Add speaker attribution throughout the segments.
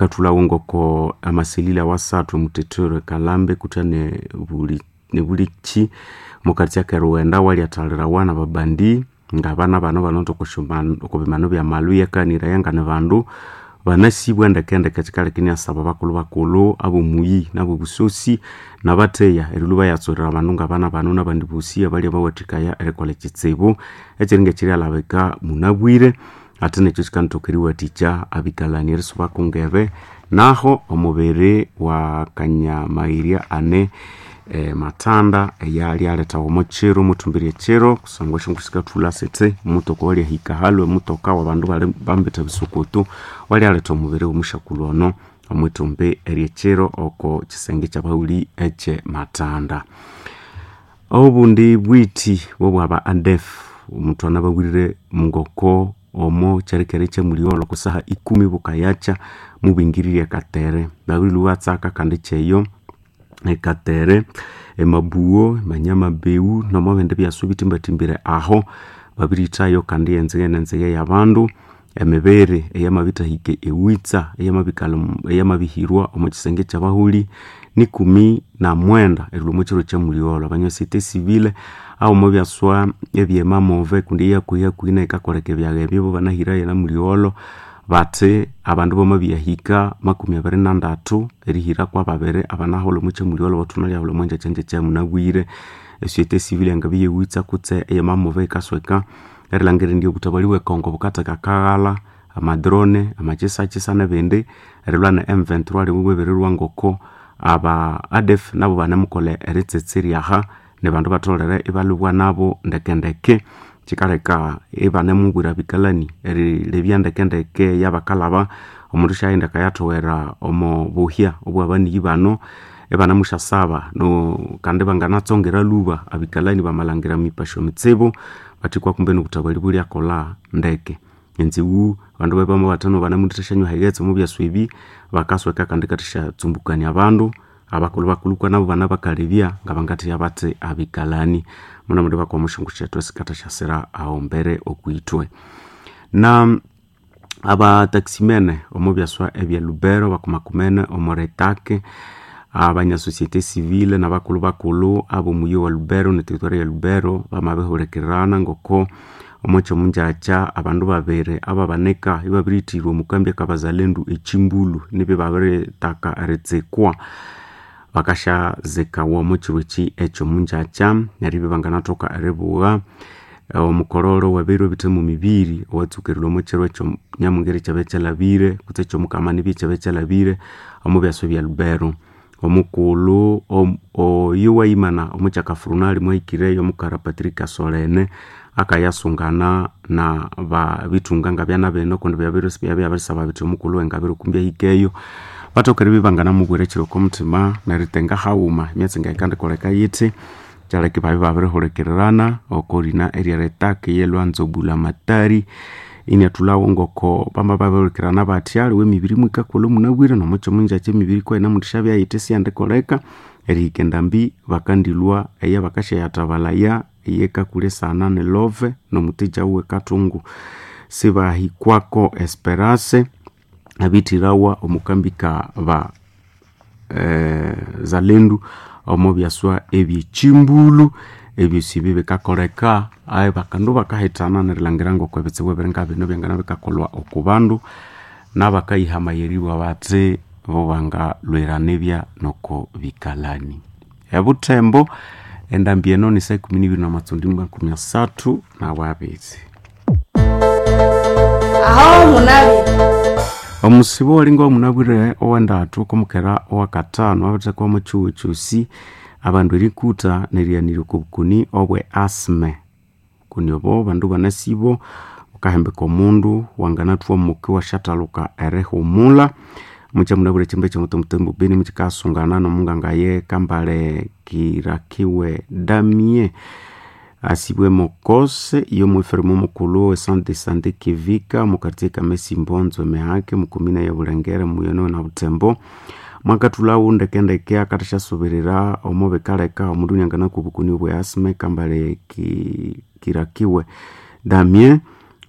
Speaker 1: katula ngoko amasilila wasatu mutetero kalambe kutane bulichi mukati ya Ruenda wali atalira wana babandi ngabana bano banonto kushumana okubimano bya maluya kanira yanga ne bandu banasibwa ndekende katika lekini asaba bakulu abo muyi nabo busosi nabateya eriluba yatsorera abantu ngabana bano nabandi busiya bali abawatikaya erekole kitsebo ekiringe kiri alabeka munabwire atene kikantokeriwa ticha abikalani erisoba kungebe naho omubere wa kanyamairia ane matanda yali aleta omochero mutumbiri chero kusangwa shingusika tulasete mutoko wali hika halwe mutoka wabandu bale bambeta bisukutu wali aleta omubere omushakulono omwitumbe eriechero oko kisenge kyabawuli eche matanda obundi bwiti bwaba ADF omuntu anabawirire mungoko omo charekere che muliolo kusaha 10 bukayacha mubingirire katere bawili watsaka kandi cheyo ekatere emabuo manyama beu no mabende byasubitimba aho babiritayo kandi enzege yabandu emebere eyamabita hike ewitsa eyamabihirwa omukisenge cyabahuli ni 19 erumochero cha muliolo abanyosite civile au mobyaswa ebyemamove kundi yakuina ikakoreke byagebyo banahira na muliolo bate abandu bomabiyahika 23 erihira kwa babere abanaholo muche muliolo batunali abolo monja canje cya munagwire societe civile ngabiye witsa kutse eyamamove kasweka erilangere ndiyo kutabaliwe Kongo bukata kakala amadrone amachesa nebende erilwana M23 ali bwebererwa ngoko aba ADF nabo banamukole eritsetsiriaha ne bandu batolere ibalubwa nabo ndekendeke chikareka ebanemubwira bikalani lebyandekendeke yabakalaba omundu shaenda kayatowera omo buhya obwabani yibano ebanamusha saba no kandi banganatsongera luba abikalani bamalangira mipasho mitsebo batikwa kumbe nokutabali buli akola ndeke enziwu bandu bebamo batano banamutishanywa hagetso mu byaswibi bakasweka kandi katisha tsumbukanya abandu abakulu kwa nabo bana bakalibya ngabangati yabate abikalani muna mudiba kwa mushungu chetu sikata shasera aombere okuitwe na aba taximene omubyaswa ebya Lubero bakumakumene omoretake abanya societe civile na bakulu abo muyo wa Lubero ne territoire ya Lubero bamabehorekerana ngoko omocho munjacha abandu babere ababaneka ibabiritirwa mukambya kabazalendu echimbulu nibe babere taka aretsekwa bakasha zeka wa mochiruchi echo munjacha naribe banganatoka arebuwa omukororo wabero bitemu mibiri watsukerilwa mochero echo nyamungere chabecha labire kutecho mukamani bicha becha labire omubyaso bya Lubero omukulu yuwa imana omuchaka furunali mwakireyo mukara Patrick Solene akayasungana na ba bitunganga byana beno kondo byabero byabisaba bityo mukulu engabero kumbya hikeyo batokeribi bangana mugwere chiro komutima na ritenga hauma myatsinga ikande koleka yiti cyareke babere horekererana okorina area retake yelwanzo bula matari ini atulawo ngoko bamba baberekerana batyali we mibiri mwikakolo munabwire no mucho munja che mibiri kwa ina mutishabya yitesi ande koleka erikendambi bakandilwa eya bakasha yatabalaya yeka kule sana ne love no mutija uwe katungu siba hikwako esperance abitirawa omukambika ba zalendu omobyaswa ebyichimbulu ebyisibe bekakoreka aye bakandu bakahitana nerilangirango kwebetsebwe berenga bino byangana bekakolwa okubandu nabakayihama yeriwa bate bobanga lweranebya noko bikalani ebutembo endambieno ni 12:13 na wabezi
Speaker 2: aho munabi
Speaker 1: omusibo walingo munabwire owandatu komukera owakatano abate kwa muchuchusi abandu erikuta nerianiro kubukuni obwe asme kunyobo bandu banasibo ukahembe ko mundu wanganatwa muke wa shataluka erehumula mucha munabwire chimbe chomutembu beni muchikasungana no mungangaye kambale kirakiwe damie asibwe mokose iyo mwefermo mukulu sante sante kivika mukatika mesi mbonzo mehake mukumina ya burengere muyono na butembo mwakatulawo ndekendeke akatasha soberera omobe kaleka omudunya ngana kubukuni obwe asme kambale kirakiwe damien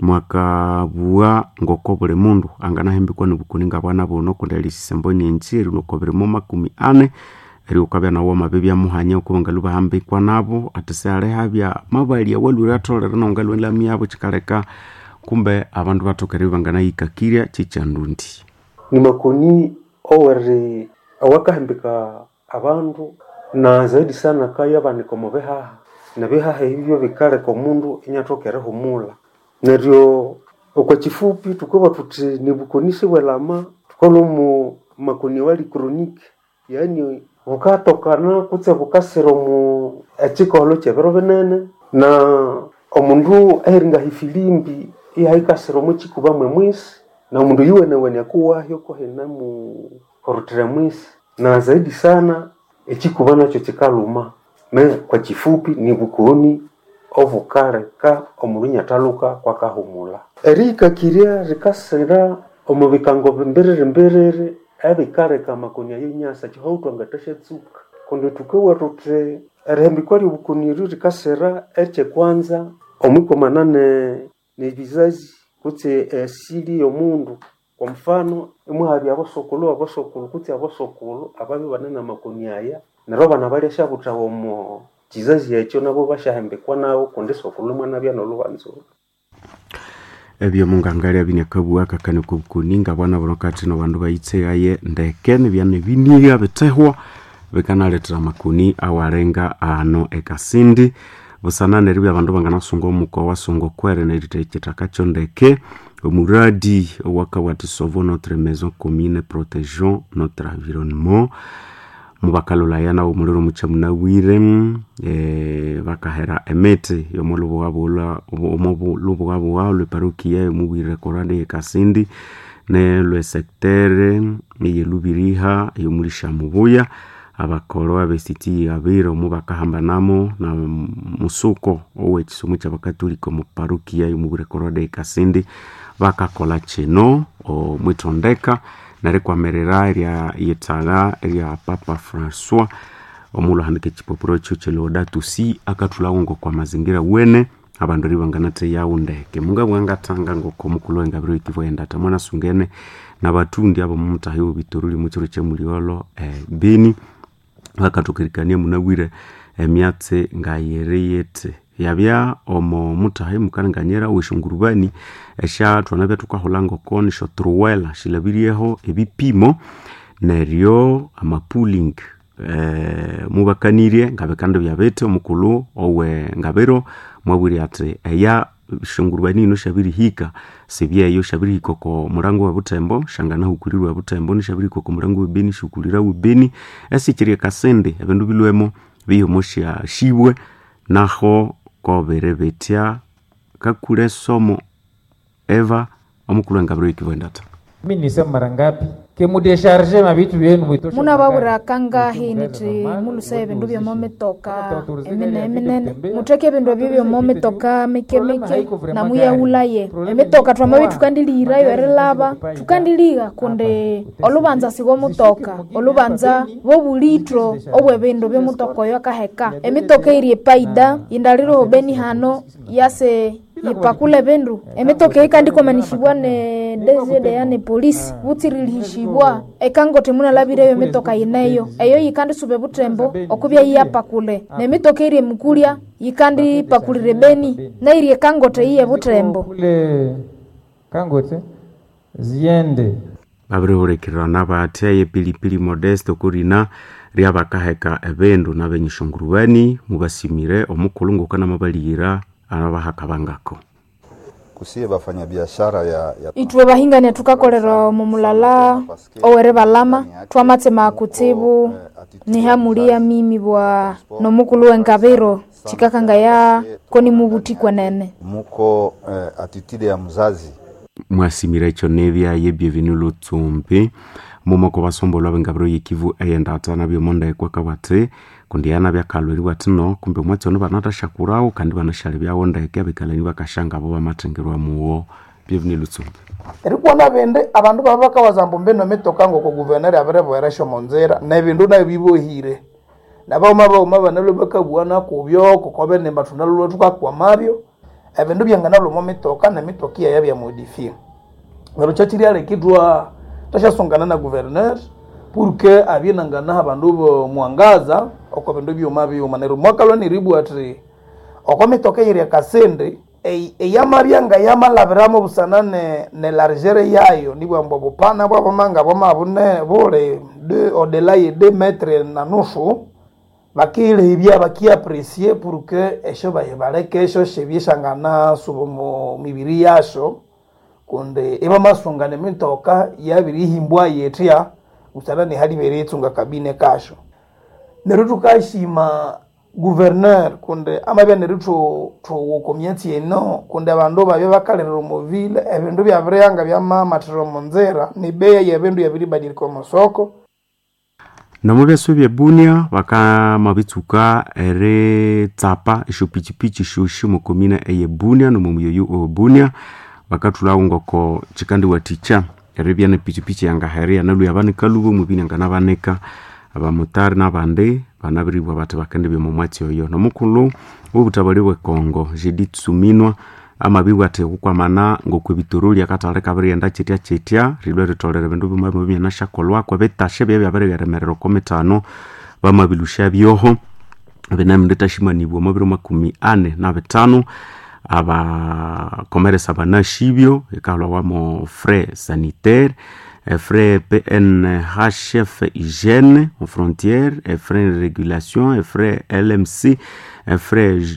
Speaker 1: mwaka bua ngoko buli mundu anganahembikwa nibukuni bwana buno kundalisisa nyinji erinokobere mu 40 eri ukabya nawo mabebya muhanya ukubanga lubahambikwa nabo atisale habya mabali awalura tolera nongalwe lami yabo chikaleka kumbe abandu batokere banganayikakirya chichandundi
Speaker 2: ni makoni oweri awakahembika abandu na zaidi sana kaya baniko mubeha na beha hivyo bikaleka omundu inyatokere humula neryo kwa kifupi tukoba tuti nibukonise bwelama tukono mu makoni wali chronique yani ukatokana kutse bukasero mu ekikolo kyebero benene na omundu eringa hifilimbi ihaikasero mu kikuba mwe mwisi na omundu yuwene akuwa yoko hena mu korotera mwisi na zaidi sana ekikuba nacho kikaluma me kwa kifupi ni bukoni ovukareka omundu nyataluka kwa kahumula erika kiria rikasera omubikango mberere abikareka makonya yenyasa chihoutwa ngatashetsuka kondo tukewa tutre erembikwa libukoni rikasera eche kwanza omwiko manane ne bizazi kutse asili yomundu kwa mfano imwabi abosokolo kutse abosokolo ababi banana makonya aya nero bana bali shabutawo mo kizazi ekyo nabo bashahembekwa nawo kondeso kulumwa bya nolubanzo
Speaker 1: ebyo mungangalia binyakabuwa kakane kukuninga bwana bonokati no bandu bayitsegaye ndeke nibyane biniga betehwa bekanaletera makuni awarenga ano ekasindi busanane ribya bandu banganasunga omuko wasongo kwere neritechitakacho ndeke omuradi wakawati sauver notre maison commune protégeons notre environnement mubakalola yana umuliro muchamuna wire bakahera emete yomulubo wabo le parokia muwire korade kasindi ne le secteur yelubiriha yomulisha mubuya abakoro abesiti abiro mubakahamba namo na musuko owekisomo cy'abakatolika mu parokia yomuwire korade kasindi bakakola chino omwitondeka narekwamerera ya yetaga ya Papa François omulo handike chipopuro cyo Laudato-si akatulaungo kwa mazingira wene abandu ribanganate yaundeke munga bwangatanga ngoko mukulo engabiro ikivoenda tamwana sungene na batundi abo mumutahiwo bitoruli muchiro chemuliolo bini bakatukirikania munagwire emyatse ngayereyete yabya omo mutahe mukaranganyera wishungurubani esha twanabya tukaholango konisho truwela shilabiriyeho ebipimo neryo amapooling mubakanirye ngabekande byabete omukulu owe ngabero mwaburi ate eya shungurubani no shabiri hika sebye yo shabiri hikoko murango wa Butembo shangana hukurirwa wa Butembo ni shabiri hikoko murango wa Beni shukurira wa Beni esikirie kasende abendu bilwemo biyo moshya shibwe naho kobere betia kakure somo eva omukulu ngabiro ikivoendata
Speaker 3: mimi nisema mara ngapi ke mudesharge mabitu byenu mwitosha
Speaker 4: muna babura kanga hiniti muluse bindu byo mometoka emene muteke bindu byo mometoka meke na muya ulaye emetoka twama bitu kandilira yo relaba tukandiliga konde olubanza sigo mutoka olubanza bo bulitro obwe bindu byo mutoko yo kaheka emitoka iri paida indaliro obeni hano yase ipakule bendu emetoke kandi komanishibwa ne DGD yani police butirilishibwa ekangote muna labire yo metoka ineyo eyo yikandi sube Butembo okubya yapakule ne metoke iri mukulya yikandi pakulire Beni na iri kangote iye Butembo
Speaker 3: kule kangote ziende
Speaker 1: babire urekirana bateye pilipili modesto kurina ryabakaheka ebendu nabenyishungurubani mubasimire omukulungu kana mabalira abahakabangako
Speaker 5: kusiye bafanya biashara ya
Speaker 4: itwe bahinganya tukakolera mu mulala owere balama twamatsema kutibu ni hamulia mimi bwa no mukulu wengabiro chikakanga ya koni mubutikwa nene
Speaker 5: muko attitude ya mzazi
Speaker 1: mwasimira icho nevya ye bienvenue Lutsumbi mumoko basombolwa bengabiro yikivu ayenda atana byomonda ekwa kabate kundiana byakalweri watino kumbe mwatsono banata shakurao kandi banashale byawonda eke bikalani bakashanga abo bamatengerwa muwo bienvenue Lutsumbi
Speaker 6: erikwana bende abantu babaka wazambo mbeno metoka ngo ko guverneur abarebo erasho monzera na bindu na bibohire naba umaba banalo bakabuana ku byoko ko bene batunalo tukakwa mabyo ebindu byangana lomo mitoka na mitokia yabya modifie ngalo chachiri ale kidwa tashasongana na gouverneur pour que abienangana abandu mwangaza oko bindu byoma byoma nero mwaka lo niribu ati oko mitoka yiri akasende eyamabyanga yamalabiramo busana ne largeur yayo nibwa mbobopana bwa manga boma bune bole de au-delà de 2 mètres na nusu bakile ibya bakiapprécier pour que esho bayebaleke esho shebyeshangana subo mibiri yasho kunde eba masongane mitoka yabiri himbwa yetia usana ni hali beretsunga kabine kasho nerutu kashima gouverneur kunde amabya nerutu community eno kunde abandu babye bakalero movile ebindu byabreyanga byama matero monzera ni bei y'ebindu yabiri badilika mu soko
Speaker 1: namubyaso bya Bunia bakamabitsuka ere tsapa ishopichipichi shushi mu komine eye Bunia no mu yoyu Bunia bakatula ngoko chikandi waticha ere byane pichipichi yanga heria nalu yabani kalubo mu bina ngana baneka abamutari nabande banabiribwa bate bakende bya mu mwati yoyo no mukulu ubutabaliwe Kongo Judith Suminwa amabirwa te kukwamana ngokwe bitoroli akatale kabiri enda chetia rilwe ritolere bindu bimwe na shakolwa kwa betashe bya baremerero kometano bamabilusha byoho benaminde tashimanibwo mabiro 45 aba komeresa banashibyo ekalwa wamo frais sanitaire frais PNHF hygiène aux frontières frais de régulation frais LMC frais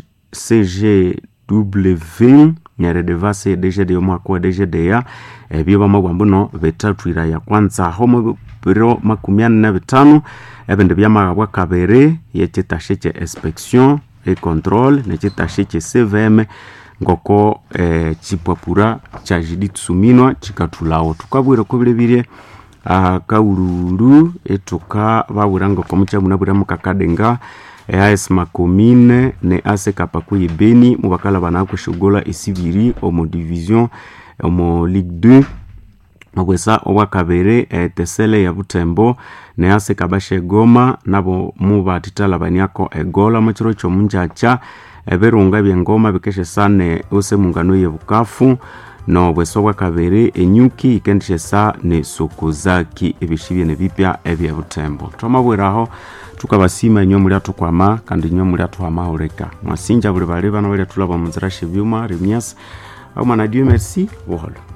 Speaker 1: CGW nyare devase DGD omwako DGDA ebyo bamagwambuno betatwira ya kwanza homo biro 45 ebende byamagabwa kabere yechetashe che inspection et contrôle nechetashe che CVM ngoko chipapura cha Judith Suminwa chikatulao tukabwira ko birebire kaululu etuka baburango komucha munabura mukakadenga AS Makomine ne ase kapakuye Beni mubakala banako shugola isibiri omo division omo Ligue 2 mabwesa owakabere tesele ya Butembo ne ase kabashe Goma nabo mubatitala banyako egola machiro cyo munjacha eberunga byengoma bikeshe sane ose mungano ye Bukafu no bweso wakabere enyuki ikendeshe sa ne Sokozaki ebishibye ne bipya ebya Butembo tomabweraho tukabasima nyo muri atukwama kandi nyo muri atuhama oreka mwasinja buri bale bana bali tulaba munzira shivyuma remias au mana Dieu merci voilà.